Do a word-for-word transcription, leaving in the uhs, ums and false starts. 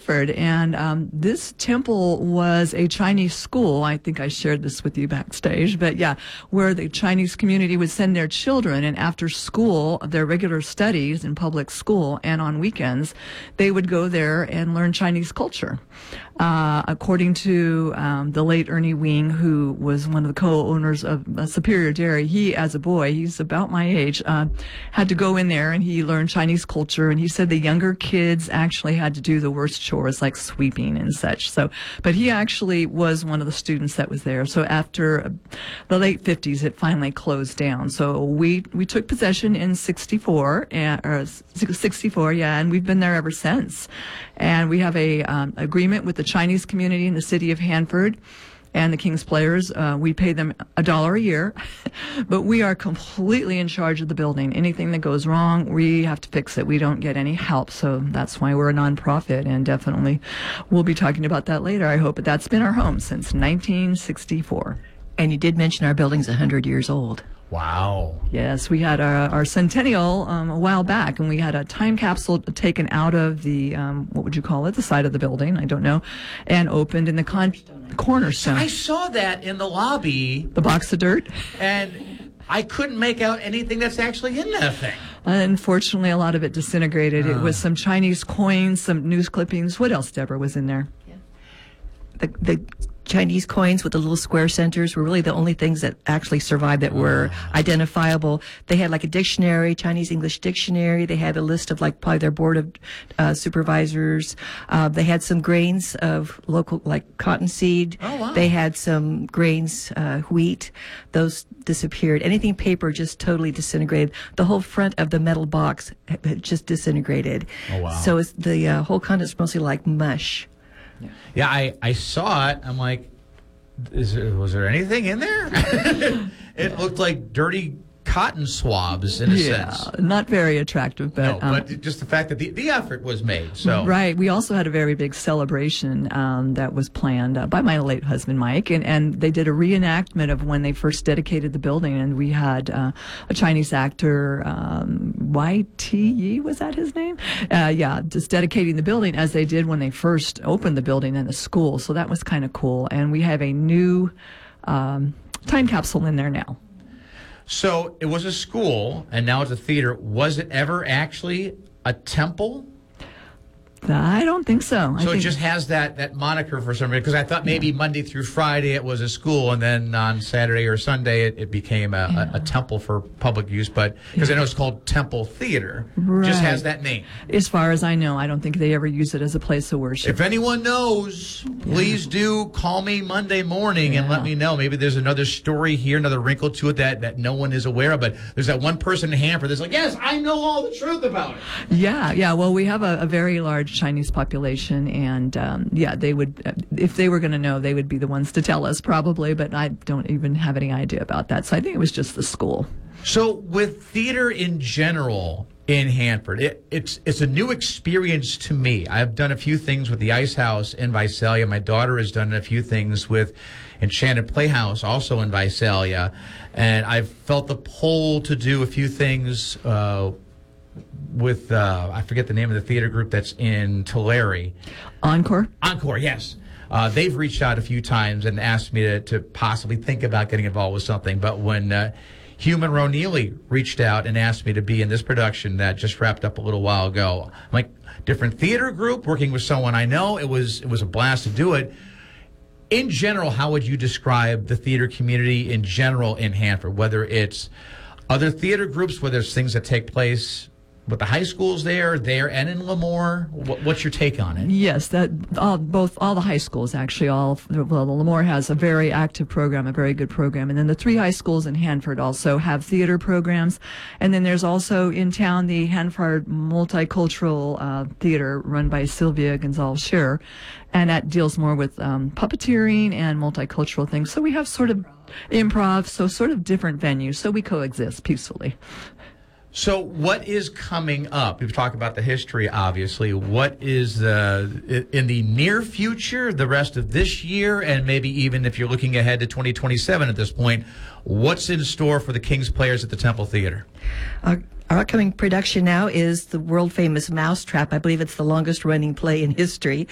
Hanford, and um, this temple was a Chinese school. I think I shared this with you backstage, but yeah, where the Chinese community would send their children, and after school, their regular studies in public school, and on weekends, they would go there and learn Chinese culture. Uh, according to um, the late Ernie Wing, who was one of the co-owners of uh, Superior Dairy, he, as a boy, he's about my age, uh, had to go in there and he learned Chinese culture. And he said the younger kids actually had to do the worst chores like sweeping and such. So, but he actually was one of the students that was there. So after the late fifties, it finally closed down. So we we took possession in sixty-four, and, or sixty-four, yeah, and we've been there ever since. And we have a um, agreement with the Chinese community in the city of Hanford and the Kings Players. Uh, we pay them a dollar a year, but we are completely in charge of the building. Anything that goes wrong, we have to fix it. We don't get any help, so that's why we're a nonprofit, and definitely we'll be talking about that later, I hope. But that's been our home since nineteen sixty-four. And you did mention our building's one hundred years old. Wow. Yes, we had our, our centennial um, a while back, and we had a time capsule taken out of the, um, what would you call it, the side of the building, I don't know, and opened in the con- cornerstone. I saw that in the lobby. The box of dirt? And I couldn't make out anything that's actually in that thing. Unfortunately, a lot of it disintegrated. Uh. It was some Chinese coins, some news clippings. What else, Deborah, was in there? Yeah. The, the Chinese coins with the little square centers were really the only things that actually survived that were uh. identifiable. They had like a dictionary, Chinese English dictionary. They had a list of like probably their board of uh, supervisors. Uh, they had some grains of local, like cottonseed. Oh, wow. They had some grains, uh, wheat. Those disappeared. Anything paper just totally disintegrated. The whole front of the metal box had just disintegrated. Oh, wow. So it's, the uh, whole content's mostly like mush. Yeah, I, I saw it. I'm like, is there, was there anything in there? It looked like dirty cotton swabs in a Yeah, sense. not very attractive, but... No, um, but just the fact that the, the effort was made. So Right. We also had a very big celebration um, that was planned uh, by my late husband, Mike, and, and they did a reenactment of when they first dedicated the building, and we had uh, a Chinese actor, um, Y T Yi, was that his name? Uh, yeah, just dedicating the building as they did when they first opened the building in the school, so that was kind of cool. And we have a new um, time capsule in there now. So it was a school, and now it's a theater. Was it ever actually a temple? I don't think so. I So it think just has that, that moniker for some reason, because I thought maybe Monday through Friday it was a school, and then on Saturday or Sunday it, it became a, Yeah. a, a temple for public use. But because I know it's called Temple Theater, it Right. just has that name. As far as I know, I don't think they ever use it as a place of worship. If anyone knows, please do call me Monday morning and Yeah. let me know. Maybe there's another story here, another wrinkle to it that, that no one is aware of. But there's that one person in Hanford that's like, yes, I know all the truth about it. Yeah, yeah. Well, we have a, a very large Chinese population, and um, yeah, they would, uh, if they were going to know, they would be the ones to tell us probably, but I don't even have any idea about that. So I think it was just the school. So with theater in general in Hanford, it, it's it's a new experience to me. I've done a few things with the Ice House in Visalia. My daughter has done a few things with Enchanted Playhouse, also in Visalia. And I've felt the pull to do a few things uh, with, uh, I forget the name of the theater group that's in Tulare. Encore? Encore, yes. Uh, they've reached out a few times and asked me to, to possibly think about getting involved with something. But when uh, Hugh Monroe Neely reached out and asked me to be in this production that just wrapped up a little while ago, I'm like, different theater group, working with someone I know, it was it was a blast to do it. In general, how would you describe the theater community in general in Hanford, whether it's other theater groups, whether it's things that take place with the high schools there, there and in Lemoore? What, what's your take on it? Yes, that all, both all the high schools actually. All well, Lemoore has a very active program, a very good program, and then the three high schools in Hanford also have theater programs, and then there's also in town the Hanford Multicultural uh, Theater run by Sylvia Gonzalez Scherer, and that deals more with um, puppeteering and multicultural things. So we have sort of improv, so sort of different venues, so we coexist peacefully. So what is coming up? We've talked about the history, obviously. What is uh, in the near future, the rest of this year, and maybe even if you're looking ahead to twenty twenty-seven at this point, what's in store for the Kings Players at the Temple Theater? Uh, Our upcoming production now is the world-famous Mousetrap. I believe it's the longest-running play in history.